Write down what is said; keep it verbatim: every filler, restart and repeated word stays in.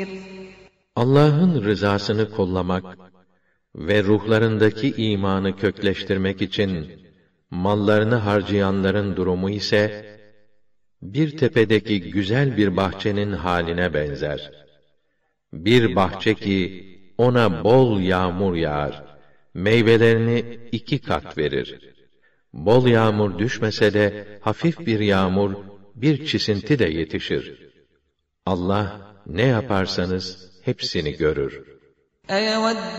Allah'ın rızasını kollamak ve ruhlarındaki imanı kökleştirmek için mallarını harcayanların durumu ise, bir tepedeki güzel bir bahçenin haline benzer. Bir bahçe ki, ona bol yağmur yağar, meyvelerini iki kat verir. Bol yağmur düşmese de, hafif bir yağmur, bir çisinti de yetişir. Allah, ne yaparsanız, hepsini görür.